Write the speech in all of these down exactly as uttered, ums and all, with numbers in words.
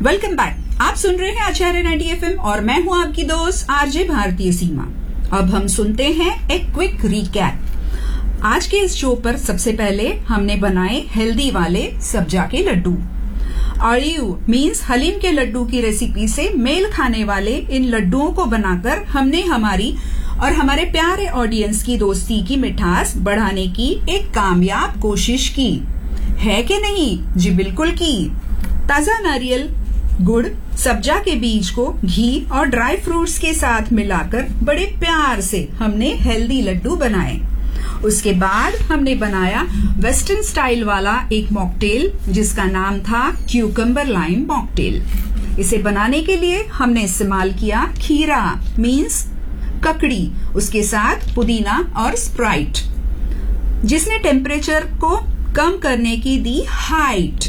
Welcome back. आप सुन रहे हैं आचार्य नाइंटी एफ एम और मैं हूं आपकी दोस्त आरजे भारतीय सीमा। अब हम सुनते हैं एक क्विक रिकैप। आज के इस शो पर सबसे पहले हमने बनाए हेल्दी वाले सब्जा के लड्डू। आयु मीन्स हलीम के लड्डू की रेसिपी से मेल खाने वाले इन लड्डुओं को बनाकर हमने हमारी और हमारे प्यारे ऑडियंस की दोस्ती की मिठास बढ़ाने की एक कामयाब कोशिश की है कि नहीं? जी बिल्कुल की। ताजा नारियल, गुड़, सब्जा के बीज को घी और ड्राई फ्रूट्स के साथ मिलाकर बड़े प्यार से हमने हेल्दी लड्डू बनाए। उसके बाद हमने बनाया वेस्टर्न स्टाइल वाला एक मॉकटेल जिसका नाम था क्यूकम्बर लाइम मॉकटेल। इसे बनाने के लिए हमने इस्तेमाल किया खीरा मीन्स ककड़ी, उसके साथ पुदीना और स्प्राइट, जिसने टेम्परेचर को कम करने की दी हाइट।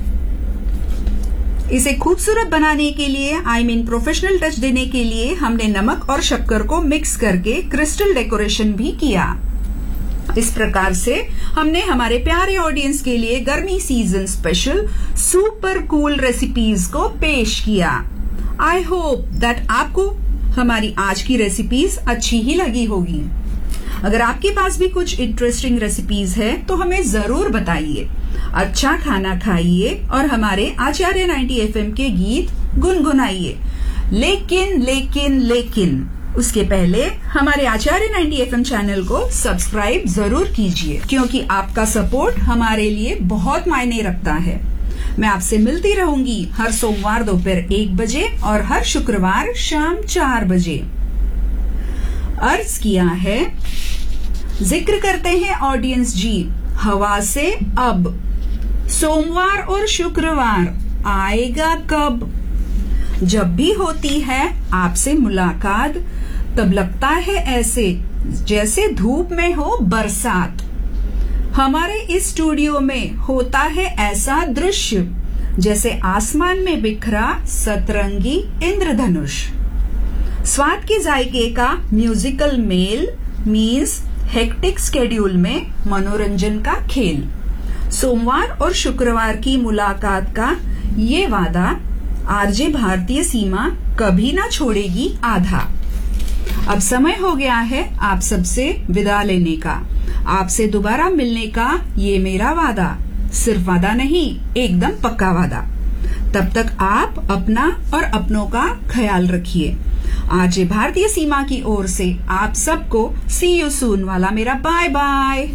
इसे खूबसूरत बनाने के लिए आई मीन प्रोफेशनल टच देने के लिए हमने नमक और शक्कर को मिक्स करके क्रिस्टल डेकोरेशन भी किया। इस प्रकार से हमने हमारे प्यारे ऑडियंस के लिए गर्मी season special super cool recipes को पेश किया। आई होप दैट आपको हमारी आज की रेसिपीज अच्छी ही लगी होगी। अगर आपके पास भी कुछ इंटरेस्टिंग रेसिपीज है तो हमें जरूर बताइए। अच्छा खाना खाइए और हमारे आचार्य नाइंटी एफ एम के गीत गुनगुनाइए। लेकिन लेकिन लेकिन उसके पहले हमारे आचार्य नाइंटी एफ एम चैनल को सब्सक्राइब जरूर कीजिए, क्योंकि आपका सपोर्ट हमारे लिए बहुत मायने रखता है। मैं आपसे मिलती रहूंगी हर सोमवार दोपहर एक बजे और हर शुक्रवार शाम चार बजे। अर्ज किया है, जिक्र करते हैं ऑडियंस जी हवा से अब, सोमवार और शुक्रवार आएगा कब? जब भी होती है आपसे मुलाकात तब लगता है ऐसे जैसे धूप में हो बरसात। हमारे इस स्टूडियो में होता है ऐसा दृश्य जैसे आसमान में बिखरा सतरंगी इंद्रधनुष। स्वाद के जायके का musical mail means hectic schedule में मनोरंजन का खेल। सोमवार और शुक्रवार की मुलाकात का ये वादा आरजे भारतीय सीमा कभी ना छोड़ेगी आधा। अब समय हो गया है आप सबसे विदा लेने का। आपसे दोबारा मिलने का ये मेरा वादा, सिर्फ वादा नहीं एकदम पक्का वादा। तब तक आप अपना और अपनों का ख्याल रखिए। आरजे भारतीय सीमा की ओर से आप सबको सी यू सून वाला मेरा बाय बाय।